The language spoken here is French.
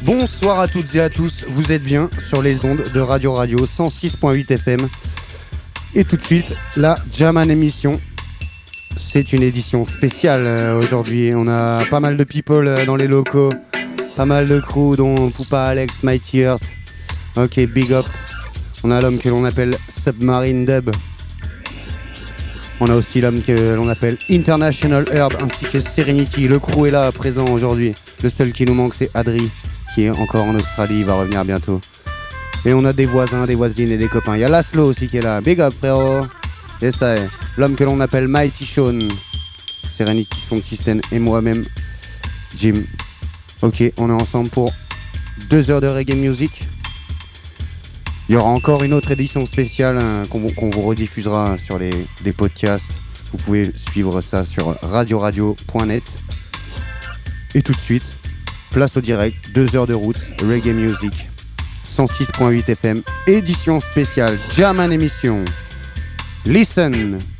Bonsoir à toutes et à tous, vous êtes bien sur les ondes de Radio 106.8 FM. Et tout de suite, la Jaman émission. C'est une édition spéciale aujourd'hui. On a pas mal de people dans les locaux, pas mal de crew dont Poupa Alex, Mighty Earth. Ok, big up. On a l'homme que l'on appelle Submarine Dub. On a aussi l'homme que l'on appelle International Herb ainsi que Serenity. Le crew est là présent aujourd'hui. Le seul qui nous manque c'est Adri qui est encore en Australie, il va revenir bientôt. Et on a des voisins, des voisines et des copains. Il y a Laszlo aussi qui est là. Big up frérot. Et ça est. L'homme que l'on appelle Mighty Sean. Serenity Sound System et moi-même Jim. Ok, on est ensemble pour 2 heures de reggae music. Il y aura encore une autre édition spéciale qu'on vous rediffusera sur des podcasts. Vous pouvez suivre ça sur radioradio.net. Et tout de suite, place au direct, 2 heures de route, reggae music, 106.8 FM, édition spéciale, Jaman émission. Listen!